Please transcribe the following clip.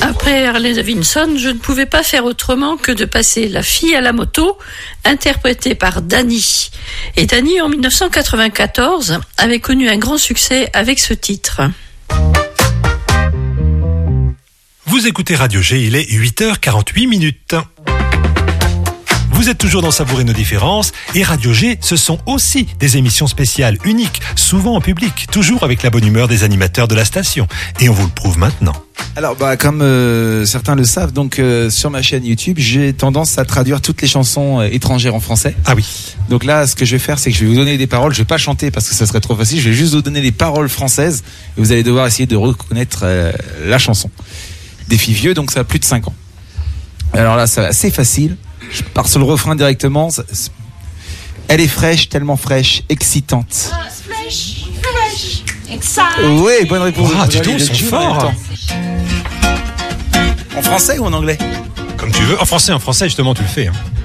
Après Harley Davidson, je ne pouvais pas faire autrement que de passer La fille à la moto, interprétée par Dany. Et Dany, en 1994, avait connu un grand succès avec ce titre. Vous écoutez Radio G, il est 8h48. Vous êtes toujours dans Savourer nos différences et Radio G, ce sont aussi des émissions spéciales, uniques, souvent en public, toujours avec la bonne humeur des animateurs de la station. Et on vous le prouve maintenant. Alors comme certains le savent, donc sur ma chaîne YouTube, j'ai tendance à traduire toutes les chansons étrangères en français. Ah oui. Donc là, ce que je vais faire, c'est que je vais vous donner des paroles. Je vais pas chanter parce que ça serait trop facile. Je vais juste vous donner les paroles françaises et vous allez devoir essayer de reconnaître la chanson. Défi vieux, donc ça a plus de 5 ans. Alors là, c'est assez facile. Je pars sur le refrain directement. Elle est fraîche, tellement fraîche, excitante. Fresh, exciting. Oui, bonne réponse. Ah, dis donc, ils sont forts. En français ou en anglais? Comme tu veux. En français, justement, tu le fais. Hein.